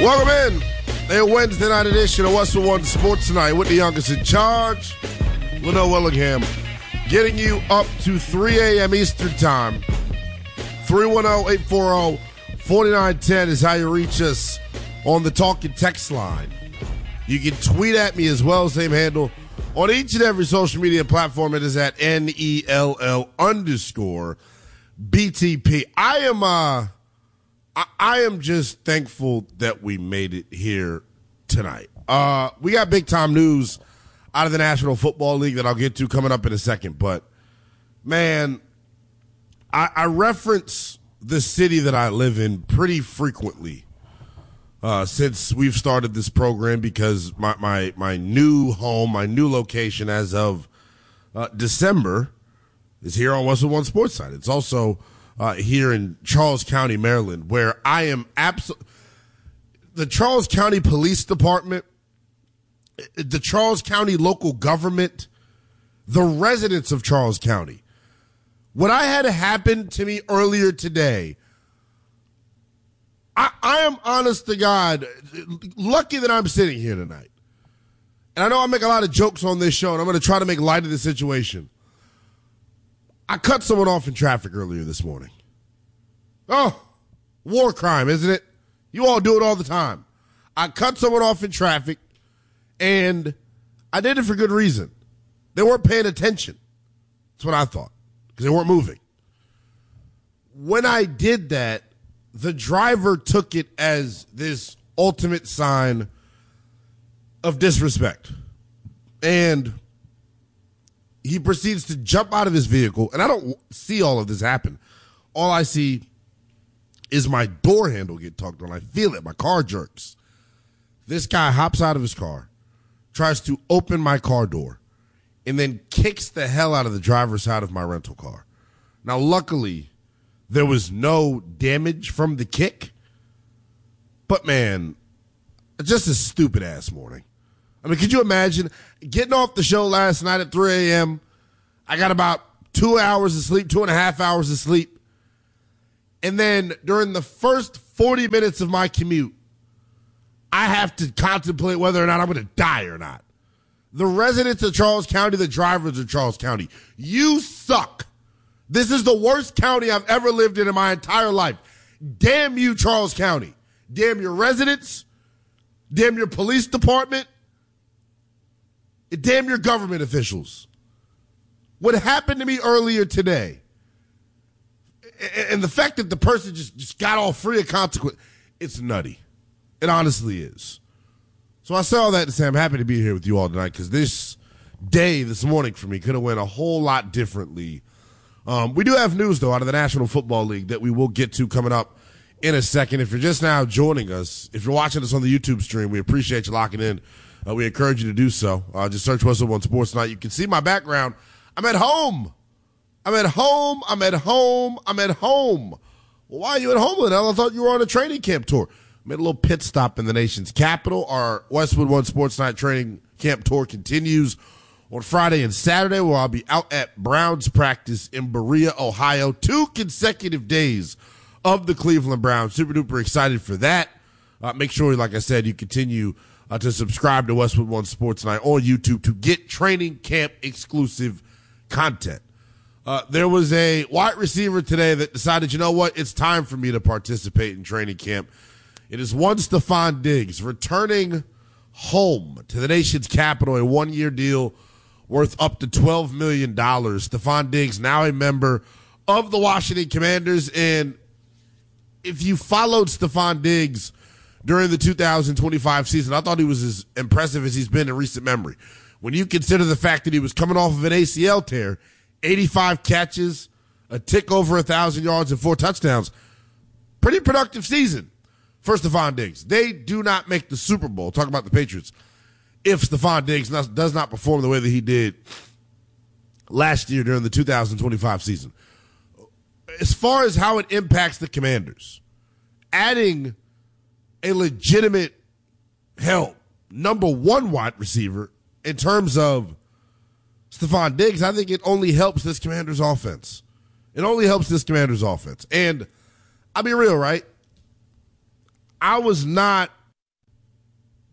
Welcome in. A Wednesday night edition of Westwood One Sports Tonight with the youngest in charge, Linnell Willingham, getting you up to 3 a.m. Eastern Time. 310-840-4910 is how you reach us on the talk and text line. You can tweet at me as well, same handle. On each and every social media platform, it is at NELL_BTP. I am just thankful that we made it here tonight. We got big time news out of the National Football League that I'll get to coming up in a second. But, man, I reference the city that I live in pretty frequently since we've started this program because my new home, my new location as of December is here on Westwood One Sports Side. It's also here in Charles County, Maryland, where I am the Charles County Police Department, the Charles County local government, the residents of Charles County. What I had happen to me earlier today, I am honest to God, lucky that I'm sitting here tonight. And I know I make a lot of jokes on this show, and I'm going to try to make light of the situation. I cut someone off in traffic earlier this morning. Oh, war crime, isn't it? You all do it all the time. I cut someone off in traffic, and I did it for good reason. They weren't paying attention. That's what I thought, because they weren't moving. When I did that, the driver took it as this ultimate sign of disrespect. And he proceeds to jump out of his vehicle, and I don't see all of this happen. All I see is my door handle get tugged on. I feel it. My car jerks. This guy hops out of his car, tries to open my car door, and then kicks the hell out of the driver's side of my rental car. Now, luckily, there was no damage from the kick, but, man, just a stupid-ass morning. I mean, could you imagine getting off the show last night at 3 a.m.? I got about 2 hours of sleep, 2.5 hours of sleep. And then during the first 40 minutes of my commute, I have to contemplate whether or not I'm going to die or not. The residents of Charles County, the drivers of Charles County, you suck. This is the worst county I've ever lived in my entire life. Damn you, Charles County. Damn your residents. Damn your police department. Damn your government officials. What happened to me earlier today, and the fact that the person just got all free of consequence, it's nutty. It honestly is. So I say all that to say I'm happy to be here with you all tonight because this morning for me could have went a whole lot differently. We do have news, though, out of the National Football League that we will get to coming up in a second. If you're just now joining us, if you're watching us on the YouTube stream, we appreciate you locking in. We encourage you to do so. Just search Westwood One Sports Tonight. You can see my background. I'm at home. Well, why are you at home, Linnell? I thought you were on a training camp tour. Made a little pit stop in the nation's capital. Our Westwood One Sports Night training camp tour continues on Friday and Saturday, where I'll be out at Browns practice in Berea, Ohio. 2 consecutive days of the Cleveland Browns. Super duper excited for that. Make sure, like I said, you continue to subscribe to Westwood One Sports Night on YouTube to get training camp exclusive content. There was a wide receiver today that decided, you know what, it's time for me to participate in training camp. It is one Stephon Diggs returning home to the nation's capital, a 1-year deal worth up to $12 million. Stephon Diggs, now a member of the Washington Commanders. And if you followed Stephon Diggs during the 2025 season, I thought he was as impressive as he's been in recent memory. When you consider the fact that he was coming off of an ACL tear, 85 catches, a tick over 1,000 yards, and 4 touchdowns. Pretty productive season for Stephon Diggs. They do not make the Super Bowl, talk about the Patriots, if Stephon Diggs does not perform the way that he did last year during the 2025 season. As far as how it impacts the Commanders, adding a legitimate, number 1 wide receiver in terms of Stephon Diggs, I think it only helps this Commanders offense. And I'll be real, right? I was not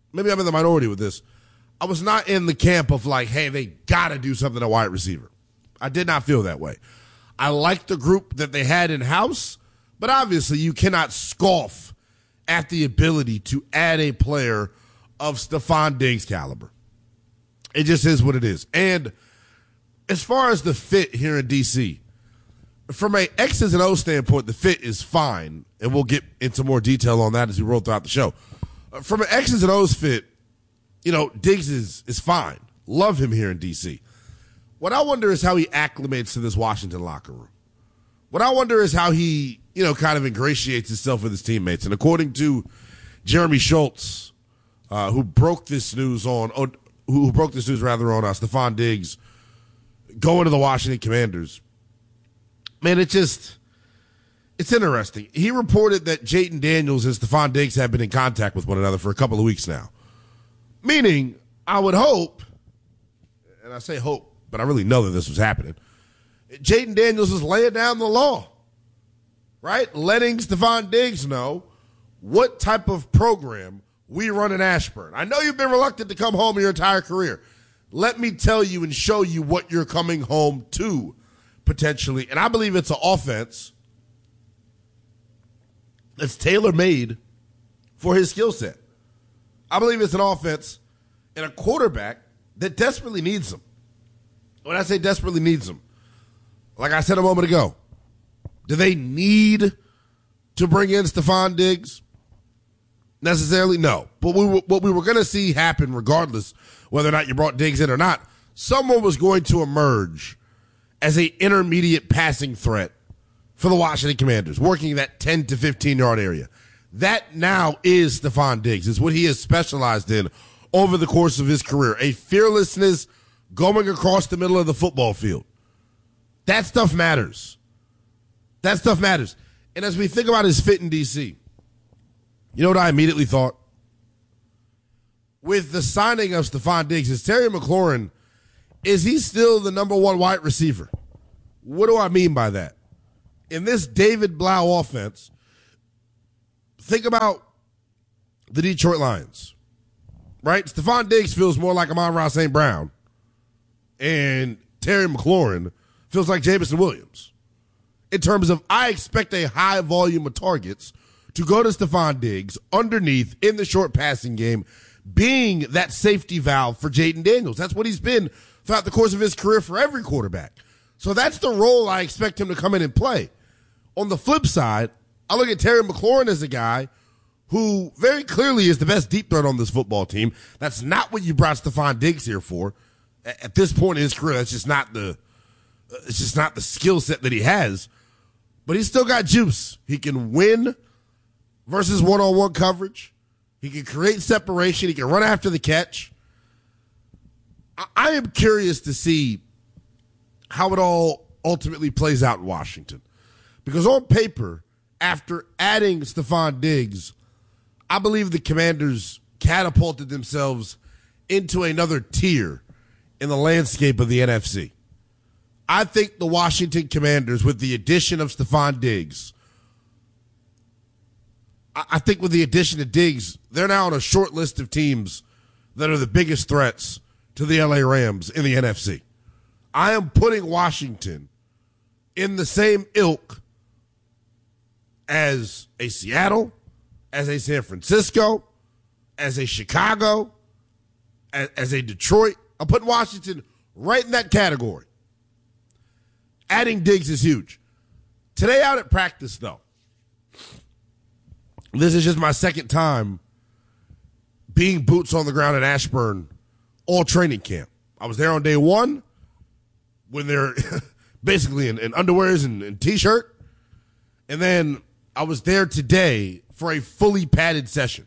maybe I'm in the minority with this, I was not in the camp of like, hey, they got to do something at wide receiver. I did not feel that way. I liked the group that they had in-house, but obviously you cannot scoff at the ability to add a player of Stephon Diggs' caliber. It just is what it is. And as far as the fit here in D.C., from a X's and O's standpoint, the fit is fine, and we'll get into more detail on that as we roll throughout the show. From an X's and O's fit, Diggs is fine. Love him here in D.C. What I wonder is how he acclimates to this Washington locker room. What I wonder is how he, kind of ingratiates himself with his teammates. And according to Jeremy Schultz, who broke this news on Stephon Diggs going to the Washington Commanders, man, it's interesting. He reported that Jayden Daniels and Stephon Diggs have been in contact with one another for a couple of weeks now. Meaning, I would hope, and I say hope, but I really know that this was happening, Jayden Daniels is laying down the law, right? Letting Stephon Diggs know what type of program we run in Ashburn. I know you've been reluctant to come home your entire career. Let me tell you and show you what you're coming home to, potentially. And I believe it's an offense that's tailor-made for his skill set. I believe it's an offense and a quarterback that desperately needs him. When I say desperately needs him, like I said a moment ago, do they need to bring in Stephon Diggs? Necessarily, no. But what we were going to see happen, regardless whether or not you brought Diggs in or not, someone was going to emerge as an intermediate passing threat for the Washington Commanders, working that 10 to 15-yard area. That now is Stephon Diggs. It's what he has specialized in over the course of his career, a fearlessness going across the middle of the football field. That stuff matters. That stuff matters. And as we think about his fit in D.C., you know what I immediately thought? With the signing of Stephon Diggs, is Terry McLaurin, is he still the number one wide receiver? What do I mean by that? In this David Blau offense, think about the Detroit Lions, right? Stephon Diggs feels more like Amon-Ra St. Brown, and Terry McLaurin feels like Jameson Williams. In terms of, I expect a high volume of targets to go to Stephon Diggs underneath in the short passing game, being that safety valve for Jayden Daniels. That's what he's been throughout the course of his career for every quarterback. So that's the role I expect him to come in and play. On the flip side, I look at Terry McLaurin as a guy who very clearly is the best deep threat on this football team. That's not what you brought Stephon Diggs here for. At this point in his career, that's just not the skill set that he has. But he's still got juice. He can win versus one-on-one coverage. He can create separation. He can run after the catch. I am curious to see how it all ultimately plays out in Washington. Because on paper, after adding Stephon Diggs, I believe the Commanders catapulted themselves into another tier in the landscape of the NFC. I think the Washington Commanders, with the addition of Stephon Diggs, I think with the addition of Diggs, they're now on a short list of teams that are the biggest threats to the LA Rams in the NFC. I am putting Washington in the same ilk as a Seattle, as a San Francisco, as a Chicago, as a Detroit. I'm putting Washington right in that category. Adding Diggs is huge. Today out at practice, though, this is just my second time being boots on the ground at Ashburn all training camp. I was there on day one when they're basically in underwears and T-shirt. And then I was there today for a fully padded session.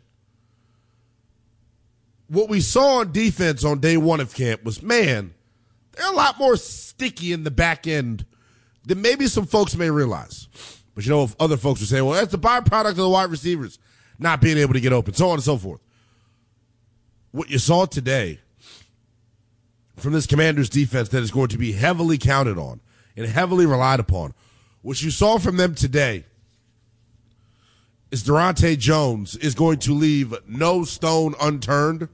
What we saw on defense on day one of camp was, man, they're a lot more sticky in the back end than maybe some folks may realize. But if other folks are saying, well, that's the byproduct of the wide receivers not being able to get open, so on and so forth. What you saw today from this Commanders defense that is going to be heavily counted on and heavily relied upon, what you saw from them today is Durante Jones is going to leave no stone unturned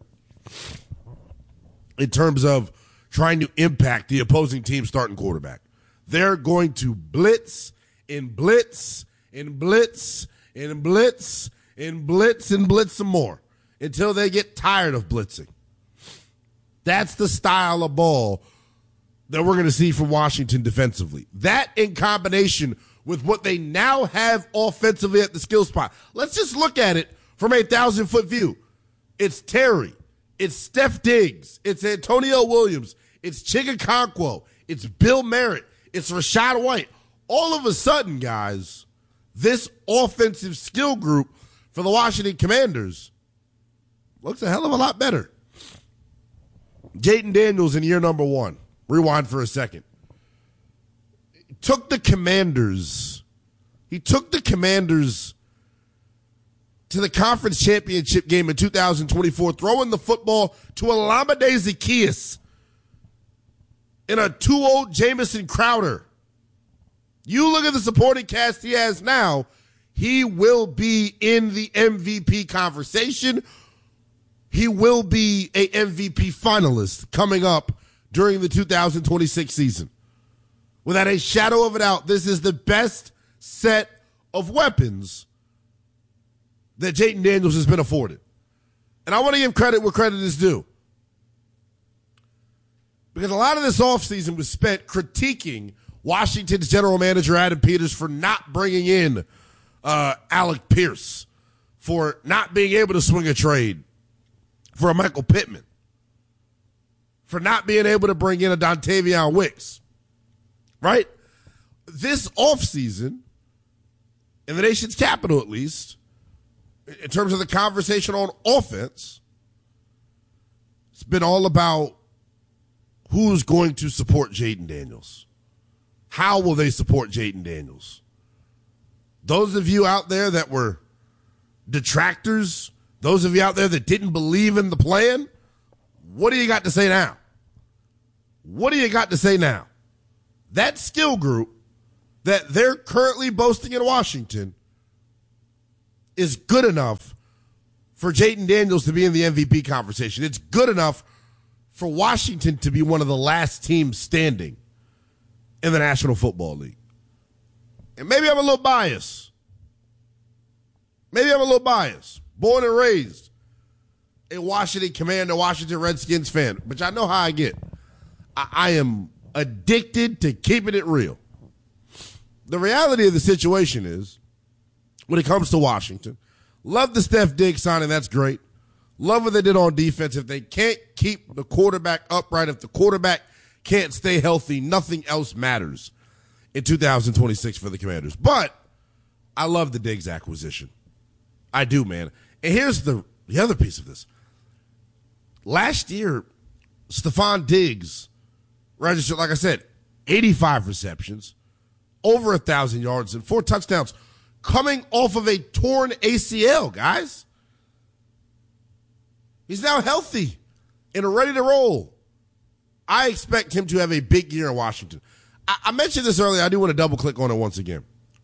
in terms of trying to impact the opposing team's starting quarterback. They're going to blitz and blitz and blitz and blitz and blitz and blitz some more until they get tired of blitzing. That's the style of ball that we're going to see from Washington defensively. That in combination with what they now have offensively at the skill spot. Let's just look at it from a 1,000-foot view. It's Terry. It's Steph Diggs. It's Antonio Williams. It's Chigakonkwo. It's Bill Merritt. It's Rachaad White. All of a sudden, guys, this offensive skill group for the Washington Commanders looks a hell of a lot better. Jayden Daniels in year number 1. Rewind for a second. He took the Commanders to the conference championship game in 2024, throwing the football to Olamide Zaccheaus in a 2-0 Jamison Crowder. You look at the supporting cast he has now, he will be in the MVP conversation. He will be a MVP finalist coming up during the 2026 season. Without a shadow of a doubt, this is the best set of weapons that Jayden Daniels has been afforded. And I want to give credit where credit is due. Because a lot of this offseason was spent critiquing Washington's general manager, Adam Peters, for not bringing in Alec Pierce, for not being able to swing a trade for a Michael Pittman, for not being able to bring in a Dontavion Wicks, right? This offseason, in the nation's capital at least, in terms of the conversation on offense, it's been all about who's going to support Jayden Daniels. How will they support Jayden Daniels? Those of you out there that were detractors, those of you out there that didn't believe in the plan, what do you got to say now? What do you got to say now? That skill group that they're currently boasting in Washington is good enough for Jayden Daniels to be in the MVP conversation. It's good enough for Washington to be one of the last teams standing in the National Football League. And maybe I'm a little biased. Born and raised a Washington Commander, Washington Redskins fan, which I know how I get. I am addicted to keeping it real. The reality of the situation is, when it comes to Washington, love the Steph Diggs signing, that's great. Love what they did on defense. If they can't keep the quarterback upright, if the quarterback can't stay healthy, nothing else matters in 2026 for the Commanders. But I love the Diggs acquisition. I do, man. And here's the other piece of this. Last year, Stephon Diggs registered, like I said, 85 receptions, over 1,000 yards, and 4 touchdowns, coming off of a torn ACL, guys. He's now healthy and ready to roll. I expect him to have a big year in Washington. I mentioned this earlier. I do want to double-click on it once again.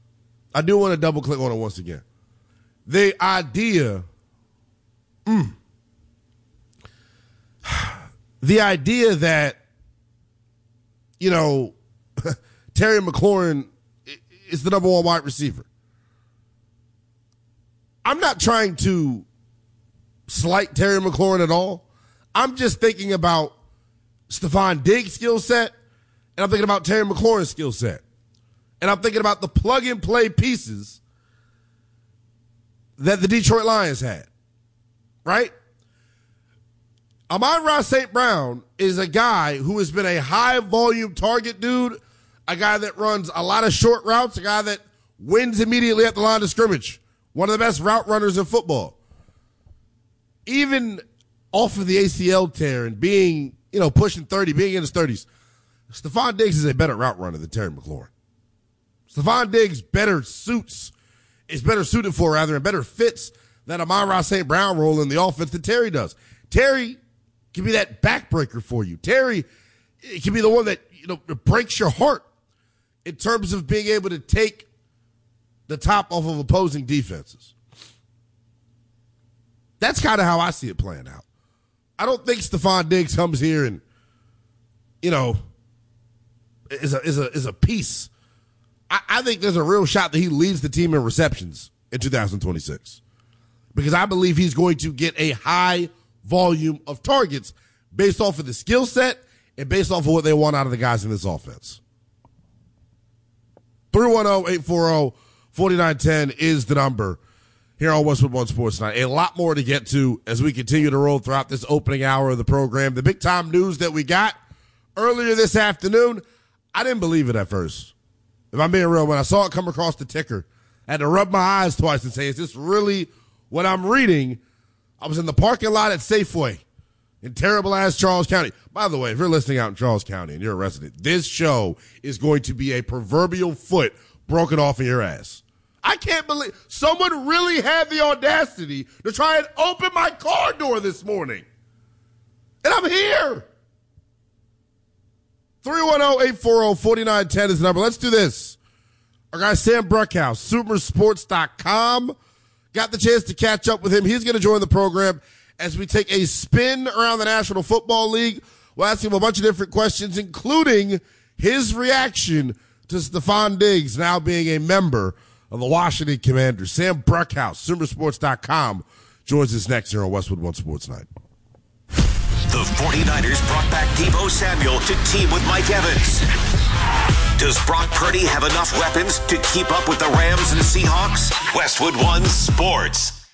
The idea that, Terry McLaurin is the number 1 wide receiver. I'm not trying to slight Terry McLaurin at all. I'm just thinking about Stephon Diggs' skill set, and I'm thinking about Terry McLaurin's skill set. And I'm thinking about the plug-and-play pieces that the Detroit Lions had, right? Amon-Ra St. Brown is a guy who has been a high-volume target dude, a guy that runs a lot of short routes, a guy that wins immediately at the line of scrimmage, one of the best route runners in football. Even off of the ACL tear and being, pushing 30, being in his 30s, Stephon Diggs is a better route runner than Terry McLaurin. Stephon Diggs is better suited for, and better fits that Amon-Ra St. Brown role in the offense than Terry does. Terry can be that backbreaker for you. Terry can be the one that, breaks your heart in terms of being able to take the top off of opposing defenses. That's kind of how I see it playing out. I don't think Stephon Diggs comes here and, is a piece. I think there's a real shot that he leads the team in receptions in 2026 because I believe he's going to get a high volume of targets based off of the skill set and based off of what they want out of the guys in this offense. 310-840-4910 is the number here on Westwood One Sports Night. A lot more to get to as we continue to roll throughout this opening hour of the program. The big time news that we got earlier this afternoon, I didn't believe it at first. If I'm being real, when I saw it come across the ticker, I had to rub my eyes twice and say, is this really what I'm reading? I was in the parking lot at Safeway in terrible-ass Charles County. By the way, if you're listening out in Charles County and you're a resident, this show is going to be a proverbial foot broken off in your ass. I can't believe someone really had the audacity to try and open my car door this morning. And I'm here. 310-840-4910 is the number. Let's do this. Our guy Sam Bruckhouse, Supersports.com. Got the chance to catch up with him. He's going to join the program as we take a spin around the National Football League. We'll ask him a bunch of different questions, including his reaction to Stephon Diggs now being a member of the Washington Commanders. Sam Bruckhouse, Supersports.com, joins us next here on Westwood One Sports Night. The 49ers brought back Deebo Samuel to team with Mike Evans. Does Brock Purdy have enough weapons to keep up with the Rams and Seahawks? Westwood One Sports.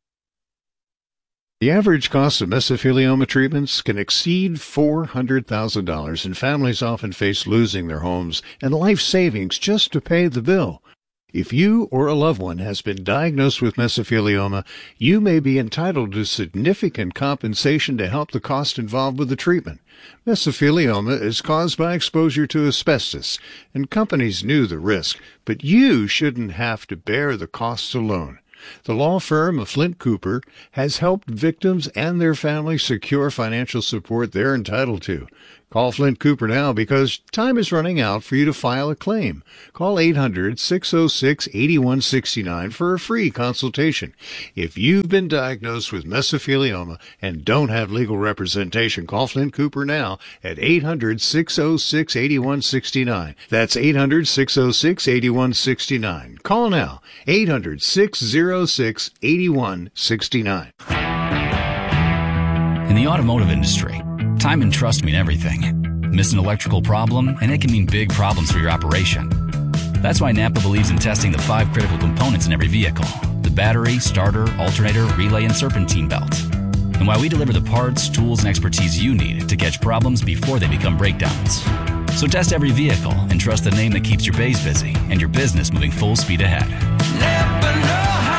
The average cost of mesothelioma treatments can exceed $400,000, and families often face losing their homes and life savings just to pay the bill. If you or a loved one has been diagnosed with mesothelioma, you may be entitled to significant compensation to help the cost involved with the treatment. Mesothelioma is caused by exposure to asbestos, and companies knew the risk, but you shouldn't have to bear the costs alone. The law firm of Flint Cooper has helped victims and their families secure financial support they're entitled to. Call Flint Cooper now because time is running out for you to file a claim. Call 800-606-8169 for a free consultation. If you've been diagnosed with mesothelioma and don't have legal representation, call Flint Cooper now at 800-606-8169. That's 800-606-8169. Call now, 800-606-8169. In the automotive industry, time and trust mean everything. Miss an electrical problem, and it can mean big problems for your operation. That's why Napa believes in testing the 5 critical components in every vehicle: the battery, starter, alternator, relay, and serpentine belt. And why we deliver the parts, tools, and expertise you need to catch problems before they become breakdowns. So test every vehicle and trust the name that keeps your bays busy and your business moving full speed ahead. Napa know-how.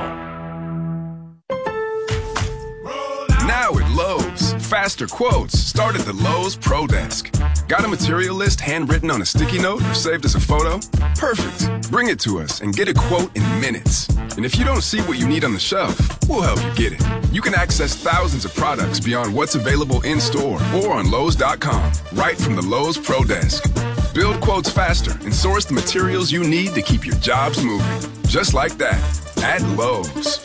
Now at Lowe's, faster quotes start at the Lowe's Pro Desk. Got a material list handwritten on a sticky note or saved as a photo? Perfect. Bring it to us and get a quote in minutes. And if you don't see what you need on the shelf, we'll help you get it. You can access thousands of products beyond what's available in-store or on Lowe's.com, right from the Lowe's Pro Desk. Build quotes faster and source the materials you need to keep your jobs moving. Just like that, at Lowe's.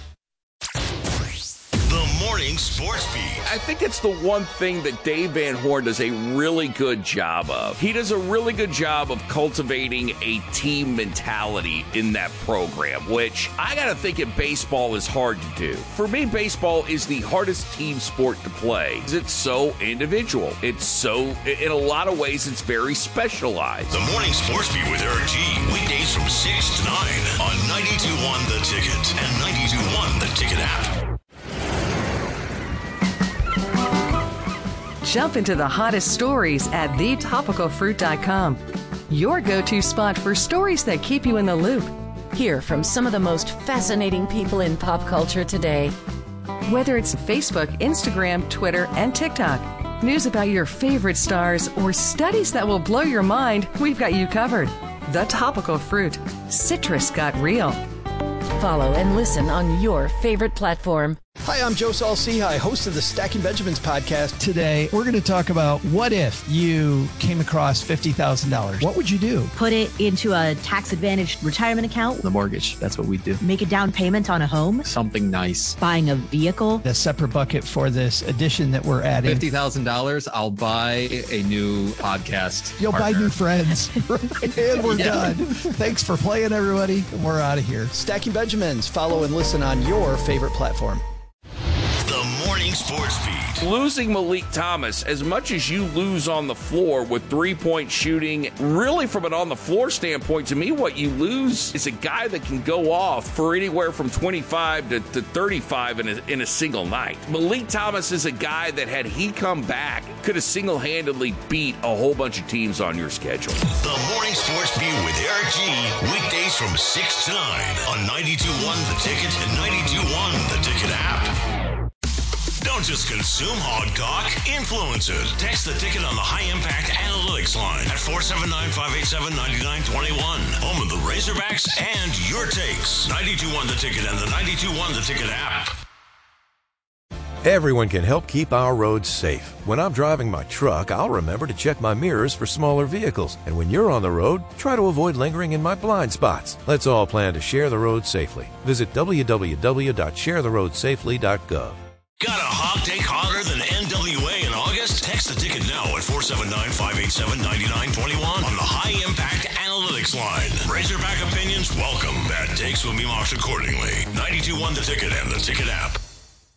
Morning Sports Beat. I think it's the one thing that Dave Van Horn does a really good job of. He does a really good job of cultivating a team mentality in that program, which I gotta think in baseball is hard to do. For me, baseball is the hardest team sport to play. It's so individual. It's so, in a lot of ways, it's very specialized. The Morning Sports Beat with Eric G. Weekdays from 6 to 9 on 92.1 The Ticket and 92.1 The Ticket app. Jump into the hottest stories at thetopicalfruit.com. Your go-to spot for stories that keep you in the loop. Hear from some of the most fascinating people in pop culture today. Whether it's Facebook, Instagram, Twitter, and TikTok, news about your favorite stars, or studies that will blow your mind, we've got you covered. The Topical Fruit. Citrus got real. Follow and listen on your favorite platform. Hi, I'm Joe Saul-Sehy, host of the Stacking Benjamins podcast. Today, we're going to talk about what if you came across $50,000. What would you do? Put it into a tax-advantaged retirement account. The mortgage, that's what we do. Make a down payment on a home. Something nice. Buying a vehicle. A separate bucket for this addition that we're adding. $50,000, I'll buy a new podcast. You'll buy new friends. And we're done. Thanks for playing, everybody. We're out of here. Stacking Benjamins. Follow and listen on your favorite platform. The Morning Sports Beat. Losing Malik Thomas, as much as you lose on the floor with three-point shooting, really from an on-the-floor standpoint, to me, what you lose is a guy that can go off for anywhere from 25 to 35 in a single night. Malik Thomas is a guy that, had he come back, could have single-handedly beat a whole bunch of teams on your schedule. The Morning Sports Beat with Eric G. Weekdays from 6 to 9 on 92.1 The Ticket and 92.1 The Ticket app. Don't just consume hog talk, influence it. Text The Ticket on the High Impact Analytics line at 479-587-9921. Home of the Razorbacks and your takes. 92.1 The Ticket and the 92.1 The Ticket app. Everyone can help keep our roads safe. When I'm driving my truck, I'll remember to check my mirrors for smaller vehicles. And when you're on the road, try to avoid lingering in my blind spots. Let's all plan to share the road safely. Visit www.sharetheroadsafely.gov. Got a hog take hotter than NWA in August? Text The Ticket now at 479-587-9921 on the High Impact Analytics line. Razorback opinions welcome. Bad takes will be marked accordingly. 92.1 The Ticket and the Ticket app.